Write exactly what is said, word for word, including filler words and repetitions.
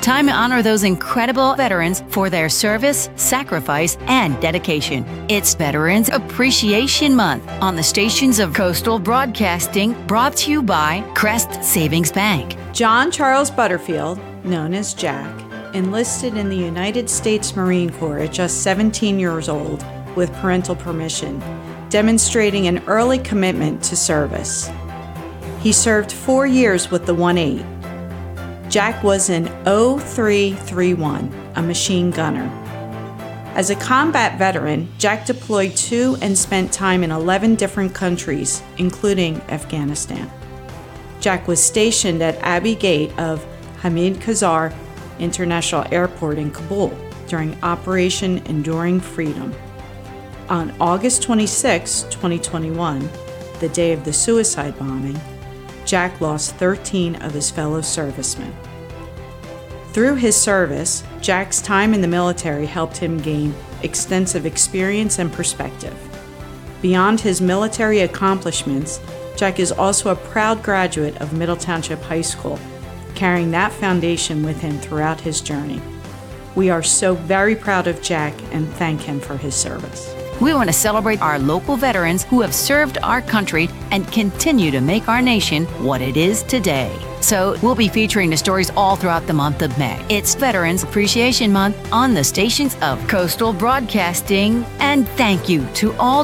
Time to honor those incredible veterans for their service, sacrifice, and dedication. It's Veterans Appreciation Month on the stations of Coastal Broadcasting, brought to you by Crest Savings Bank. John Charles Butterfield, known as Jack, enlisted in the United States Marine Corps at just seventeen years old with parental permission, demonstrating an early commitment to service. He served four years with the one eight. Jack was an oh three thirty-one, a machine gunner. As a combat veteran, Jack deployed to and spent time in eleven different countries, including Afghanistan. Jack was stationed at Abbey Gate of Hamid Karzai International Airport in Kabul during Operation Enduring Freedom. On August twenty-sixth, twenty twenty-one, the day of the suicide bombing, Jack lost thirteen of his fellow servicemen. Through his service, Jack's time in the military helped him gain extensive experience and perspective. Beyond his military accomplishments, Jack is also a proud graduate of Middle Township High School, carrying that foundation with him throughout his journey. We are so very proud of Jack and thank him for his service. We want to celebrate our local veterans who have served our country and continue to make our nation what it is today. So we'll be featuring the stories all throughout the month of May. It's Veterans Appreciation Month on the stations of Coastal Broadcasting. And thank you to all